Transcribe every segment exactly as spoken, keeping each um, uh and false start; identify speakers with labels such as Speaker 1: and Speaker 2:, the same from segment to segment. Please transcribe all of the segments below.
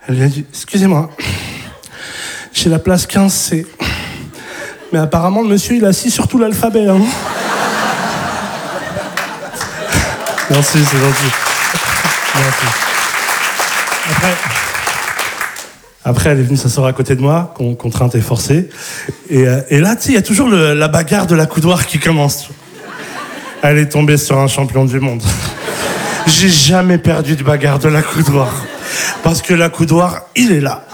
Speaker 1: Elle lui a dit, excusez-moi, j'ai la place quinze C. Mais apparemment, le monsieur, il est assis sur tout l'alphabet. Hein. Merci, c'est gentil. Merci. Après, après, elle est venue s'asseoir à côté de moi, con, contrainte et forcée. Et, euh, et là, tu sais, il y a toujours le, la bagarre de l'accoudoir qui commence. Elle est tombée sur un champion du monde. J'ai jamais perdu de bagarre de l'accoudoir. Parce que l'accoudoir, il est là.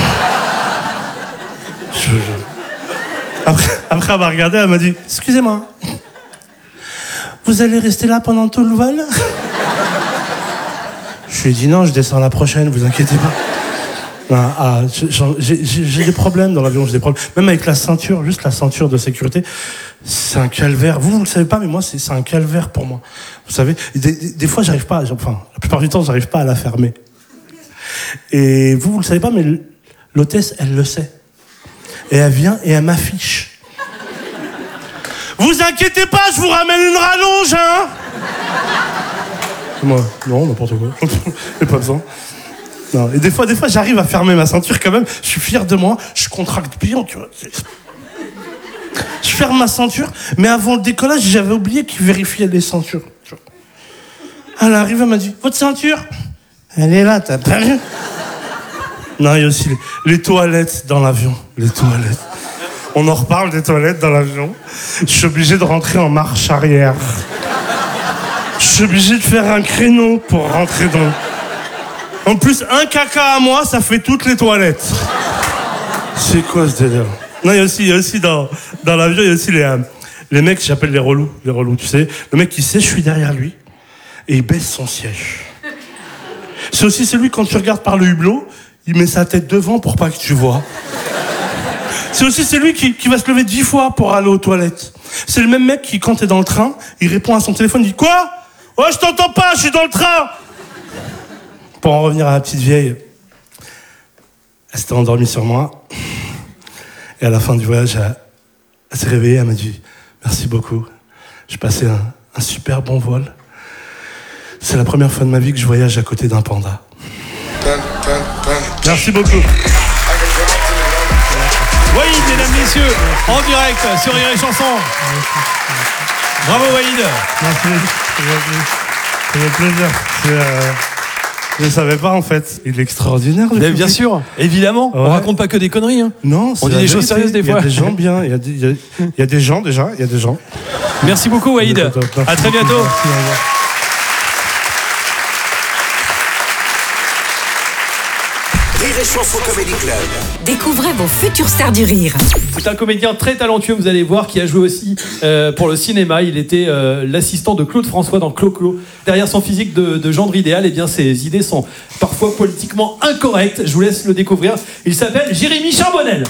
Speaker 1: Je, je... Après, après avoir regardé, elle m'a dit, excusez-moi, vous allez rester là pendant tout le vol? Je lui ai dit non, je descends la prochaine, vous inquiétez pas. Non, ah, j'ai, j'ai, j'ai des problèmes dans l'avion, j'ai des problèmes. Même avec la ceinture, juste la ceinture de sécurité, c'est un calvaire. Vous, vous le savez pas, mais moi, c'est, c'est un calvaire pour moi. Vous savez, des, des, des fois, j'arrive pas, enfin, la plupart du temps, j'arrive pas à la fermer. Et vous, vous le savez pas, mais l'hôtesse, elle le sait. Et elle vient et elle m'affiche. Vous inquiétez pas, je vous ramène une rallonge, hein. Moi, non, n'importe quoi. J'ai pas besoin. Non. Et des fois, des fois, j'arrive à fermer ma ceinture quand même. Je suis fier de moi. Je contracte bien, tu vois. Je ferme ma ceinture, mais avant le décollage, j'avais oublié qu'il vérifiait les ceintures. Tu vois. Elle arrive, elle m'a dit, votre ceinture? Elle est là, t'as pas vu? Non, il y a aussi les, les toilettes dans l'avion. Les toilettes. On en reparle des toilettes dans l'avion. Je suis obligé de rentrer en marche arrière. Je suis obligé de faire un créneau pour rentrer dans... En plus, un caca à moi, ça fait toutes les toilettes. C'est quoi ce délire? Non, il y a aussi, il y a aussi dans, dans l'avion, il y a aussi les, euh, les mecs que j'appelle les relous. Les relous, tu sais. Le mec qui sait, je suis derrière lui. Et il baisse son siège. C'est aussi celui, quand tu regardes par le hublot, il met sa tête devant pour pas que tu vois. C'est aussi celui qui, qui va se lever dix fois pour aller aux toilettes. C'est le même mec qui, quand t'es dans le train, il répond à son téléphone, il dit « Quoi ? Oh, je t'entends pas, je suis dans le train !» Pour en revenir à la petite vieille, elle s'était endormie sur moi. Et à la fin du voyage, elle, elle s'est réveillée, elle m'a dit « Merci beaucoup, j'ai passé un, un super bon vol. C'est la première fois de ma vie que je voyage à côté d'un panda. » Merci beaucoup.
Speaker 2: Wahid, mesdames, messieurs, en direct sur Rire et Chanson. Bravo Wahid.
Speaker 1: Merci. C'est mon plaisir. C'est, euh, je ne savais pas en fait. Il est extraordinaire.
Speaker 2: Mais bien sûr, évidemment. Ouais. On raconte pas que des conneries. Hein.
Speaker 1: Non, c'est
Speaker 2: on dit des choses sérieuses des fois.
Speaker 1: Il y a des gens bien. Il y a des, il y a, il y a des gens déjà. Il y a des gens.
Speaker 2: Merci beaucoup Wahid. À très bientôt.
Speaker 1: Merci, au revoir.
Speaker 3: Rire et Chanson Comedy Club.
Speaker 4: Découvrez vos futures stars du rire.
Speaker 2: C'est un comédien très talentueux, vous allez voir, qui a joué aussi euh, pour le cinéma. Il était euh, l'assistant de Claude François dans Clo-Clo. Derrière son physique de, de gendre idéal, eh bien, ses idées sont parfois politiquement incorrectes. Je vous laisse le découvrir. Il s'appelle Jérémy Charbonnel.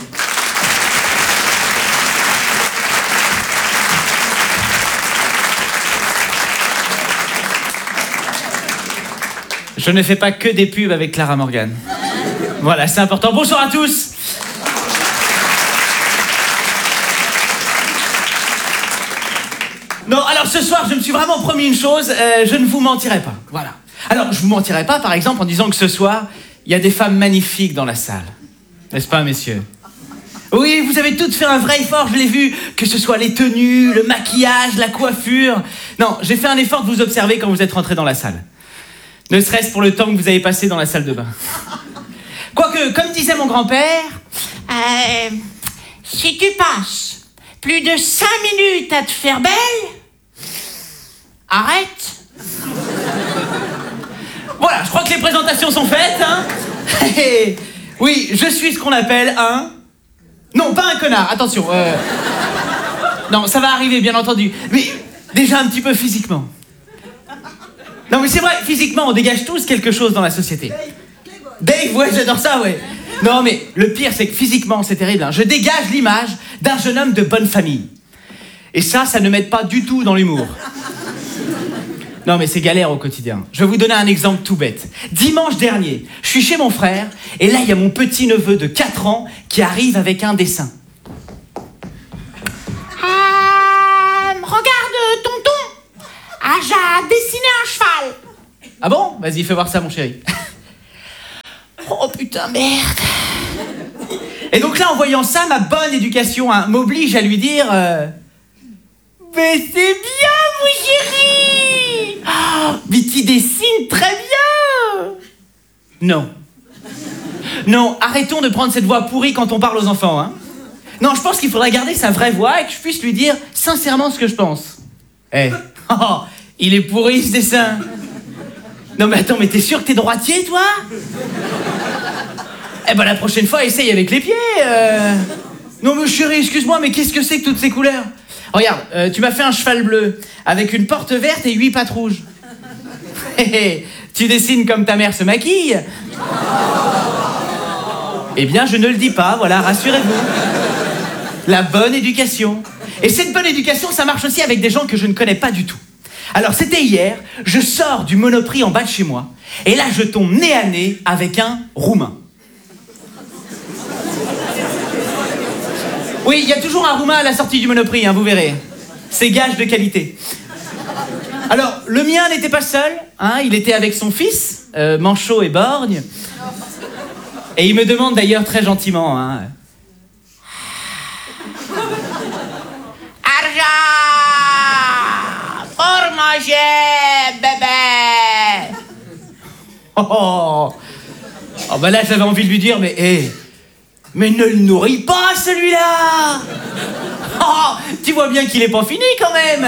Speaker 5: Je ne fais pas que des pubs avec Clara Morgan. Voilà, c'est important. Bonjour à tous. Non, alors ce soir, je me suis vraiment promis une chose, euh, je ne vous mentirai pas. Voilà. Alors, je vous mentirai pas, par exemple, en disant que ce soir, il y a des femmes magnifiques dans la salle. N'est-ce pas, messieurs? Oui, vous avez toutes fait un vrai effort, je l'ai vu, que ce soit les tenues, le maquillage, la coiffure. Non, j'ai fait un effort de vous observer quand vous êtes rentrés dans la salle. Ne serait-ce pour le temps que vous avez passé dans la salle de bain. Quoique, comme disait mon grand-père, euh, si tu passes plus de cinq minutes à te faire belle, arrête. Voilà, je crois que les présentations sont faites, hein. Oui, je suis ce qu'on appelle un... Non, pas un connard, attention. Euh... Non, ça va arriver, bien entendu. Mais déjà un petit peu physiquement. Non mais c'est vrai, physiquement, on dégage tous quelque chose dans la société. Dave, ouais, j'adore ça, ouais. Non mais le pire, c'est que physiquement, c'est terrible. Hein. Je dégage l'image d'un jeune homme de bonne famille. Et ça, ça ne m'aide pas du tout dans l'humour. Non mais c'est galère au quotidien. Je vais vous donner un exemple tout bête. Dimanche dernier, je suis chez mon frère, et là, il y a mon petit-neveu de quatre ans qui arrive avec un dessin. Euh, regarde, tonton. Ah, j'ai dessiné un cheval. Ah bon? Vas-y, fais voir ça, mon chéri. Oh, putain, merde. Et donc là, en voyant ça, ma bonne éducation hein, m'oblige à lui dire euh, mais c'est bien, mon chéri. Oh, mais tu dessines très bien. Non. Non, arrêtons de prendre cette voix pourrie quand on parle aux enfants. Hein. Non, je pense qu'il faudrait garder sa vraie voix et que je puisse lui dire sincèrement ce que je pense. Eh, hey. Oh, il est pourri ce dessin. Non mais attends, mais t'es sûr que t'es droitier, toi? Eh ben la prochaine fois, essaye avec les pieds. Euh... Non mais chérie, excuse-moi, mais qu'est-ce que c'est que toutes ces couleurs? Regarde, euh, tu m'as fait un cheval bleu avec une porte verte et huit pattes rouges. Tu dessines comme ta mère se maquille? Eh bien, je ne le dis pas, voilà, rassurez-vous. La bonne éducation. Et cette bonne éducation, ça marche aussi avec des gens que je ne connais pas du tout. Alors, c'était hier, je sors du Monoprix en bas de chez moi, et là, je tombe nez à nez avec un Roumain. Oui, il y a toujours un Roumain à la sortie du Monoprix, hein, vous verrez. C'est gage de qualité. Alors, le mien n'était pas seul, hein, il était avec son fils, euh, manchot et borgne. Et il me demande d'ailleurs très gentiment, hein, argent pour manger, bébé. Oh, oh. Oh bah là, j'avais envie de lui dire, mais hé, hey, mais ne le nourris pas, celui-là. Oh, tu vois bien qu'il est pas fini, quand même.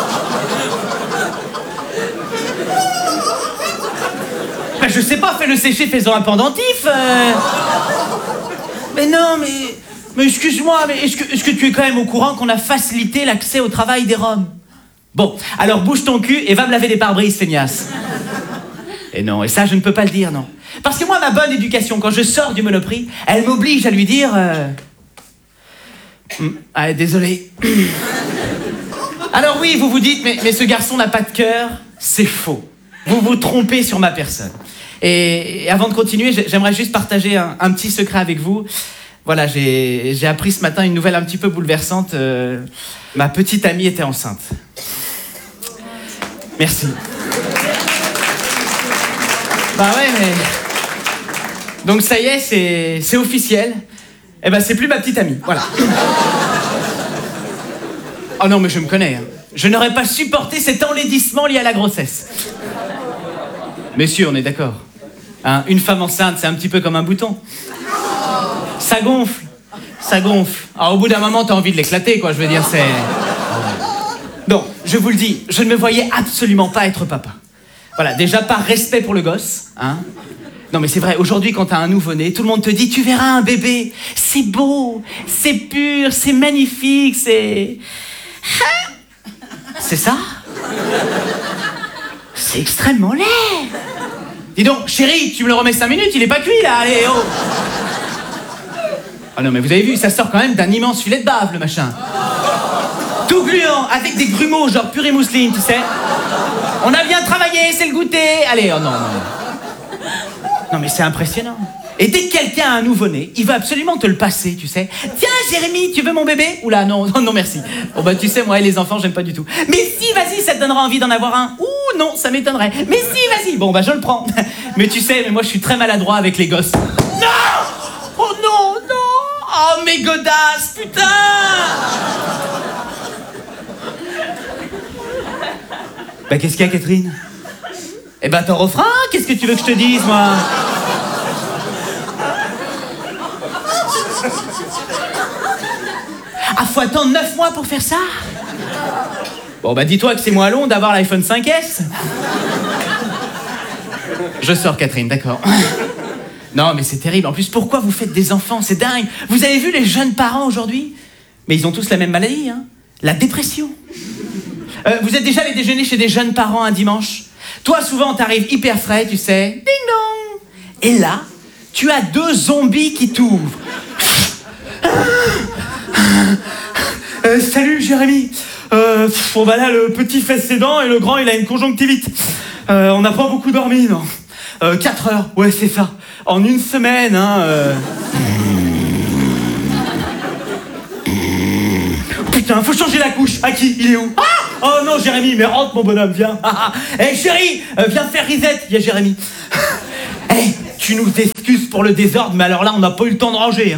Speaker 5: Ben, je sais pas, fais-le sécher, fais-en un pendentif. Euh... Mais non, mais... Mais excuse-moi, mais est-ce que, est-ce que tu es quand même au courant qu'on a facilité l'accès au travail des Roms? Bon, alors bouge ton cul et va me laver des pare-brises, feignasse. Et non, et ça, je ne peux pas le dire, non. Parce que moi, ma bonne éducation, quand je sors du Monoprix, elle m'oblige à lui dire... Euh... Ah, désolé. Alors oui, vous vous dites, mais, mais ce garçon n'a pas de cœur. C'est faux. Vous vous trompez sur ma personne. Et, et avant de continuer, j'aimerais juste partager un, un petit secret avec vous. Voilà, j'ai, j'ai appris ce matin une nouvelle un petit peu bouleversante. Euh, ma petite amie était enceinte. Merci. Bah ouais, mais... Donc ça y est, c'est, c'est officiel. Eh ben, c'est plus ma petite amie, voilà. Oh non, mais je me connais. Hein. Je n'aurais pas supporté cet enlaidissement lié à la grossesse. Messieurs, on est d'accord. Hein, une femme enceinte, c'est un petit peu comme un bouton. Ça gonfle. Ça gonfle. Alors, au bout d'un moment, t'as envie de l'éclater, quoi. Je veux dire, c'est... Non, je vous le dis, je ne me voyais absolument pas être papa. Voilà, déjà, par respect pour le gosse, hein. Non, mais c'est vrai, aujourd'hui, quand t'as un nouveau-né, tout le monde te dit, tu verras un bébé. C'est beau, c'est pur, c'est magnifique, c'est... C'est ça? C'est extrêmement laid. Dis donc, chérie, tu me le remets cinq minutes, il est pas cuit, là, allez, oh. Ah non, mais vous avez vu, ça sort quand même d'un immense filet de bave, le machin. Tout gluant, avec des grumeaux, genre purée mousseline, tu sais. On a bien travaillé, c'est le goûter. Allez, oh non, non. Non, mais c'est impressionnant. Et dès que quelqu'un a un nouveau-né, il veut absolument te le passer, tu sais. Tiens, Jérémy, tu veux mon bébé? Oula, non, non, non, merci. Bon, bah, tu sais, moi et les enfants, j'aime pas du tout. Mais si, vas-y, ça te donnera envie d'en avoir un. Ouh, non, ça m'étonnerait. Mais si, vas-y. Bon, bah, je le prends. Mais tu sais, mais moi, je suis très maladroit avec les gosses. Non! Oh non, non! Oh, mes godasses, putain! Bah, qu'est-ce qu'il y a, Catherine? Eh ben, ton refrain, qu'est-ce que tu veux que je te dise, moi? Ah, faut attendre neuf mois pour faire ça? Bon, bah, dis-toi que c'est moins long d'avoir l'iPhone cinq S. Je sors, Catherine, d'accord. Non, mais c'est terrible. En plus, pourquoi vous faites des enfants? C'est dingue. Vous avez vu les jeunes parents aujourd'hui? Mais ils ont tous la même maladie, hein? La dépression. Euh, vous êtes déjà allé déjeuner chez des jeunes parents un dimanche? Toi, souvent, t'arrives hyper frais, tu sais. Ding dong. Et là, tu as deux zombies qui t'ouvrent. Euh, salut, Jérémy. Euh, bon, bah là, le petit fait ses dents et le grand, il a une conjonctivite. Euh, on n'a pas beaucoup dormi, non. Euh, quatre heures, ouais, c'est ça. En une semaine, hein. Euh... Putain, faut changer la couche. À qui? Il est où? Ah! Oh non, Jérémy, mais rentre, mon bonhomme, viens. Hé, hey, chérie, euh, viens faire risette. Il y a Jérémy. Hé, hey, tu nous excuses pour le désordre, mais alors là, on n'a pas eu le temps de ranger. Hein.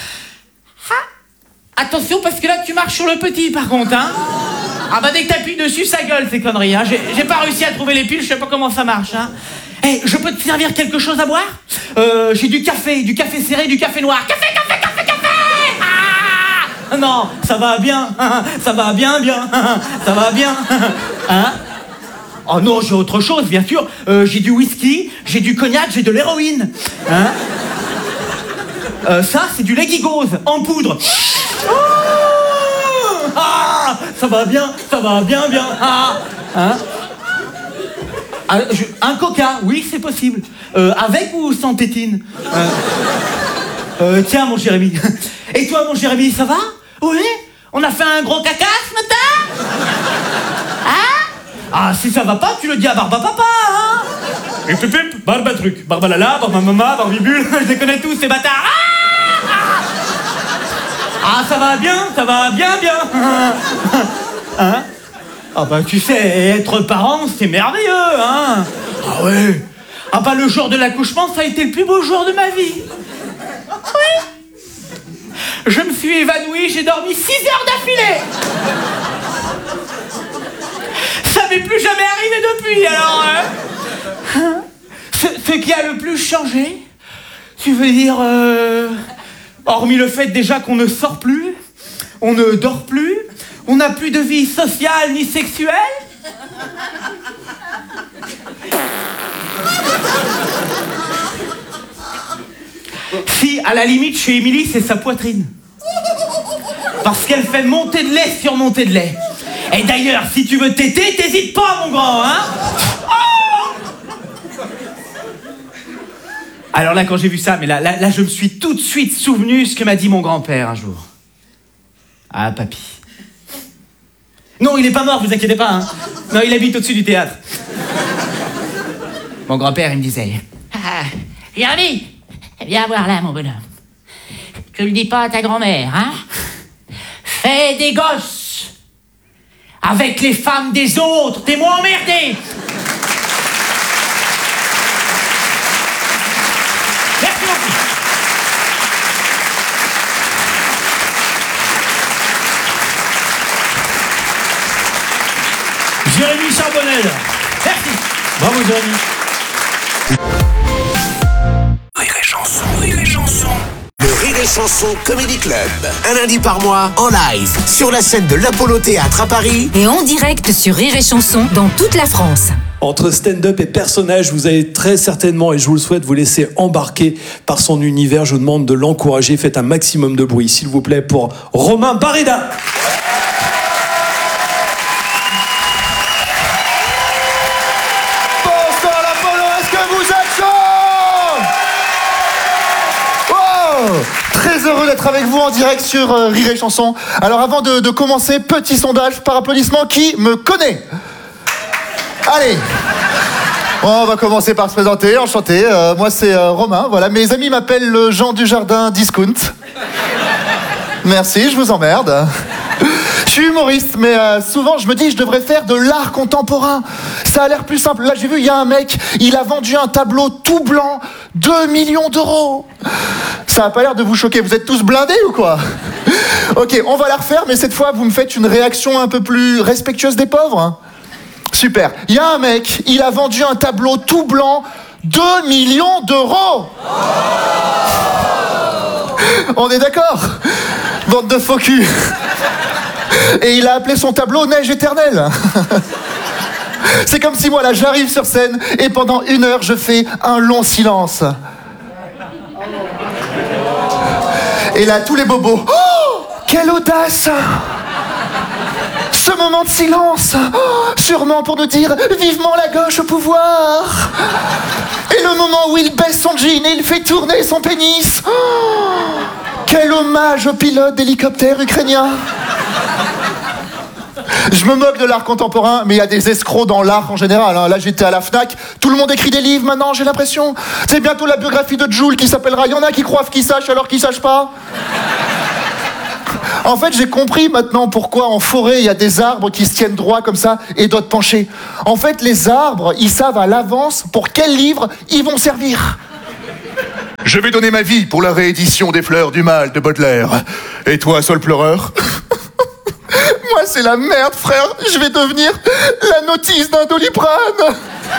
Speaker 5: Ah, attention, parce que là, tu marches sur le petit, par contre. Hein. Ah bah dès que t'appuies dessus, ça gueule, ces conneries. Hein. J'ai, j'ai pas réussi à trouver les piles, je sais pas comment ça marche. Hein. Hey, je peux te servir quelque chose à boire? euh, J'ai du café, du café serré, du café noir. Café, café, café, café. Ah non, ça va bien, ça va bien, bien, ça va bien. Hein? Oh non, j'ai autre chose, bien sûr. Euh, j'ai du whisky, j'ai du cognac, j'ai de l'héroïne. Hein? euh, ça, c'est du Legigose en poudre. Oh ah, ça va bien, ça va bien, bien. Ah, hein? ah, je, un coca, oui, c'est possible. Euh, avec ou sans tétine? euh, euh, Tiens, mon Jérémy. Et toi, mon Jérémy, ça va? Oui? On a fait un gros caca ce matin? Hein? Ah, si ça va pas, tu le dis à Barba Papa, hein? Et pip pip, Barba truc, Barba Lala, Barba Mama, Barbibule, je les connais tous, ces bâtards. Ah, ah, ça va bien, ça va bien, bien. Hein? Ah bah tu sais, être parent, c'est merveilleux, hein? Ah ouais. Ah bah le jour de l'accouchement, ça a été le plus beau jour de ma vie. Oui. Je me suis évanouie, j'ai dormi six heures d'affilée. Ça m'est plus jamais arrivé depuis, alors... Hein? Ce, ce qui a le plus changé, tu veux dire... Euh, hormis le fait déjà qu'on ne sort plus, on ne dort plus, on n'a plus de vie sociale ni sexuelle. Si, à la limite, chez Émilie, c'est sa poitrine. Parce qu'elle fait montée de lait sur montée de lait. Et d'ailleurs, si tu veux téter, t'hésites pas, mon grand, hein? Oh! Alors là, quand j'ai vu ça, mais là, là, là, je me suis tout de suite souvenu ce que m'a dit mon grand-père un jour. Ah, papy. Non, il est pas mort, vous inquiétez pas, hein. Non, il habite au-dessus du théâtre. Mon grand-père, il me disait... Ah, Jérémy, viens voir là, mon bonhomme. Tu le dis pas à ta grand-mère, hein? Fais des gosses avec les femmes des autres, t'es moins emmerdé. Merci beaucoup.
Speaker 2: Jérémy Charbonnel.
Speaker 5: Merci.
Speaker 2: Bravo, Jérémy.
Speaker 3: Rire et chanson, rire et chanson. Le Rire et Chanson Comedy Club. Un lundi par mois, en live, sur la scène de l'Apollo Théâtre à Paris.
Speaker 4: Et en direct sur Rire et Chanson dans toute la France.
Speaker 2: Entre stand-up et personnage, vous allez très certainement, et je vous le souhaite, vous laisser embarquer par son univers. Je vous demande de l'encourager. Faites un maximum de bruit, s'il vous plaît, pour Romain Barreda.
Speaker 6: Bonsoir l'Apollo, est-ce que vous êtes chaud? Oh, très heureux d'être avec vous en direct sur euh, Rire et Chanson. Alors avant de, de commencer, petit sondage par applaudissement, qui me connaît? Allez, on va commencer par se présenter, enchanté. Euh, moi c'est euh, Romain, voilà. Mes amis m'appellent le Jean Dujardin Discount. Merci, je vous emmerde. Je suis humoriste, mais euh, souvent je me dis je devrais faire de l'art contemporain. Ça a l'air plus simple. Là j'ai vu, il y a un mec, il a vendu un tableau tout blanc, deux millions d'euros. Ça a pas l'air de vous choquer, vous êtes tous blindés ou quoi? Ok, on va la refaire, mais cette fois vous me faites une réaction un peu plus respectueuse des pauvres, hein. Super. Il y a un mec, il a vendu un tableau tout blanc, deux millions d'euros. On est d'accord? Bande de faux cul. Et il a appelé son tableau Neige éternelle. C'est comme si moi là j'arrive sur scène et pendant une heure je fais un long silence. Et là tous les bobos. Oh, quelle audace! Ce moment de silence, oh, sûrement pour nous dire vivement la gauche au pouvoir. Et le moment où il baisse son jean et il fait tourner son pénis. Oh, quel hommage au pilote d'hélicoptère ukrainien. Je me moque de l'art contemporain, mais il y a des escrocs dans l'art en général. Hein. Là, j'étais à la Fnac, tout le monde écrit des livres maintenant, j'ai l'impression. C'est bientôt la biographie de Joule qui s'appellera « Il y en a qui croient qu'ils sachent alors qu'ils sachent pas ». En fait, j'ai compris maintenant pourquoi en forêt, il y a des arbres qui se tiennent droit comme ça et d'autres penchés. En fait, les arbres, ils savent à l'avance pour quel livre ils vont servir. Je vais donner ma vie pour la réédition des Fleurs du Mal de Baudelaire. Et toi, Saule pleureur? Moi, c'est la merde, frère. Je vais devenir la notice d'un Doliprane.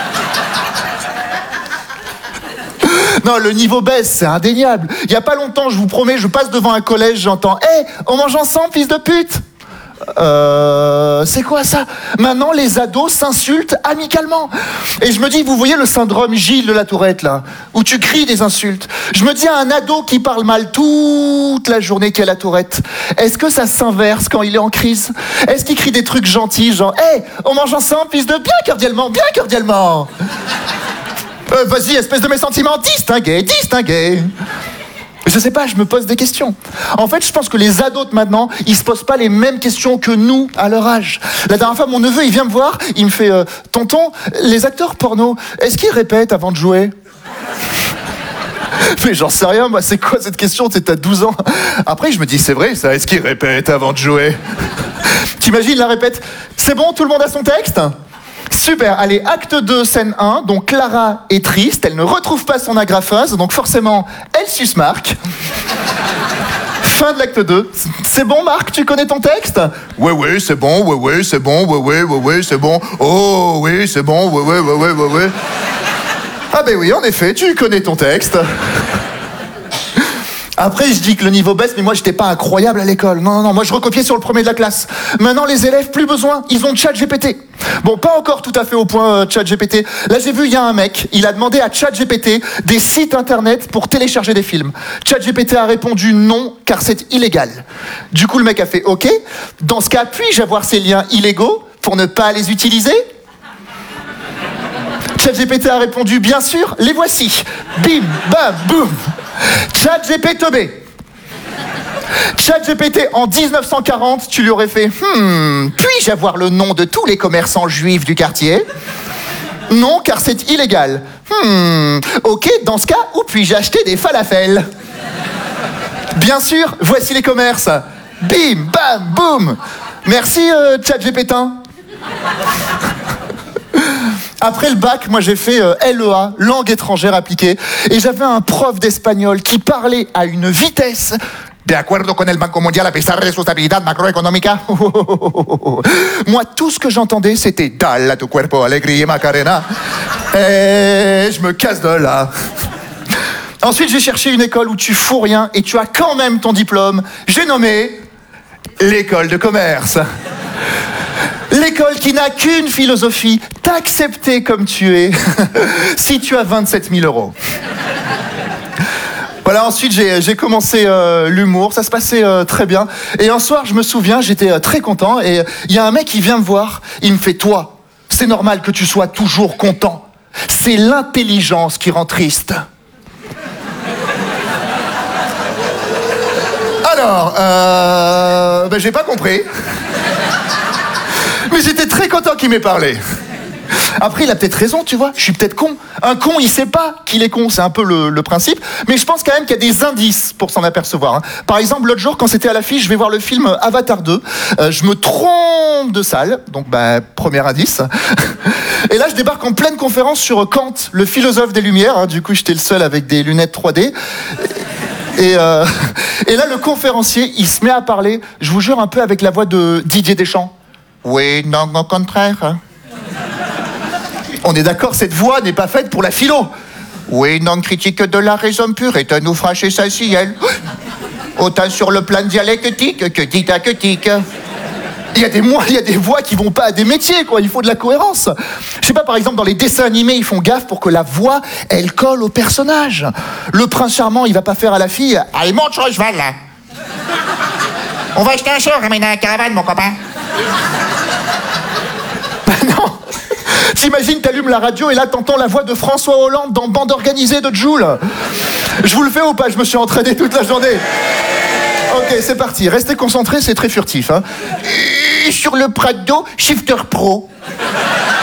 Speaker 6: Non, le niveau baisse, c'est indéniable. Il y a pas longtemps, je vous promets, je passe devant un collège, j'entends « Hé, hey, on mange ensemble, fils de pute !» Euh... C'est quoi ça? Maintenant, les ados s'insultent amicalement. Et je me dis, vous voyez le syndrome Gilles de la Tourette, là, où tu cries des insultes. Je me dis à un ado qui parle mal toute la journée qui a la Tourette, est-ce que ça s'inverse quand il est en crise? Est-ce qu'il crie des trucs gentils, genre « Hé, hey, on mange ensemble, fils de... Bien cordialement, bien cordialement !» Euh, vas-y, espèce de mes sentiments, distinguez, distinguez. Je sais pas, je me pose des questions. En fait, je pense que les ados de maintenant, ils se posent pas les mêmes questions que nous, à leur âge. La dernière fois, mon neveu, il vient me voir, il me fait euh, « Tonton, les acteurs porno, est-ce qu'ils répètent avant de jouer ?» Mais j'en sais rien, moi, c'est quoi cette question? T'es à douze ans. Après, je me dis, c'est vrai, ça, est-ce qu'ils répètent avant de jouer? T'imagines, la répète, c'est bon, tout le monde a son texte? Super, allez, acte deux, scène un, donc Clara est triste, elle ne retrouve pas son agrafeuse, donc forcément, elle suce Marc. Fin de l'acte deux. C'est bon, Marc, tu connais ton texte? Ouais, ouais, c'est bon, ouais, ouais, c'est bon, ouais, ouais, ouais, ouais, c'est bon. Oh, oui, c'est bon, ouais, ouais, ouais, ouais, ouais, ouais. Ah ben oui, en effet, tu connais ton texte. Après, je dis que le niveau baisse, mais moi, j'étais pas incroyable à l'école. Non, non, non, moi, je recopiais sur le premier de la classe. Maintenant, les élèves, plus besoin, ils ont ChatGPT. Bon, pas encore tout à fait au point, euh, ChatGPT. Là, j'ai vu, il y a un mec, il a demandé à ChatGPT des sites internet pour télécharger des films. ChatGPT a répondu non, car c'est illégal. Du coup, le mec a fait OK. Dans ce cas, puis-je avoir ces liens illégaux pour ne pas les utiliser? ChatGPT a répondu, bien sûr, les voici. Bim, bam, boum. ChatGPT. ChatGPT, en dix-neuf cent quarante, tu lui aurais fait hmm, puis-je avoir le nom de tous les commerçants juifs du quartier? Non, car c'est illégal. Hmm, ok, dans ce cas, où puis-je acheter des falafels? Bien sûr, voici les commerces. Bim, bam, boum. Merci, euh, ChatGPT. Après le bac, moi j'ai fait euh, L E A, langue étrangère appliquée, et j'avais un prof d'espagnol qui parlait à une vitesse. De acuerdo con el Banco Mundial a pesar de su estabilidad macroeconómica. Moi, tout ce que j'entendais, c'était Dale a tu cuerpo alegría Macarena. Et je me casse de là. Ensuite, j'ai cherché une école où tu fous rien et tu as quand même ton diplôme. J'ai nommé l'école de commerce. L'école qui n'a qu'une philosophie, t'accepter comme tu es, si tu as vingt-sept mille euros. Voilà, ensuite j'ai, j'ai commencé euh, l'humour, ça se passait euh, très bien. Et un soir, je me souviens, j'étais euh, très content, et il y a un mec qui vient me voir, il me fait « Toi, c'est normal que tu sois toujours content. C'est l'intelligence qui rend triste. » Alors, euh, ben, j'ai pas compris. Mais j'étais très content qu'il m'ait parlé. Après, il a peut-être raison, tu vois. Je suis peut-être con. Un con, il sait pas qu'il est con. C'est un peu le, le principe. Mais je pense quand même qu'il y a des indices pour s'en apercevoir. Hein. Par exemple, l'autre jour, quand c'était à l'affiche, je vais voir le film Avatar deux. Euh, je me trompe de salle. Donc, bah, premier indice. Et là, je débarque en pleine conférence sur Kant, le philosophe des Lumières. Hein. Du coup, j'étais le seul avec des lunettes trois D. Et, euh, et là, le conférencier, il se met à parler, je vous jure, un peu avec la voix de Didier Deschamps. Oui, non, au contraire. On est d'accord, cette voix n'est pas faite pour la philo. Oui, non, critique de la raison pure est un ouvrage essentiel. Autant sur le plan dialectique que didactique. Il y a des mots, il y a des voix qui vont pas à des métiers, quoi. Il faut de la cohérence. Je sais pas, par exemple, dans les dessins animés, ils font gaffe pour que la voix, elle colle au personnage. Le prince charmant, il va pas faire à la fille « Allez, monte sur le cheval, là. On va acheter un char, ramène à la caravane, mon copain. » Bah non. T'imagines, t'allumes la radio et là, t'entends la voix de François Hollande dans Bande organisée de Joule. Je vous le fais ou pas? Je me suis entraîné toute la journée. Ok, c'est parti. Restez concentrés, c'est très furtif. Hein. Sur le Prado, Shifter Pro.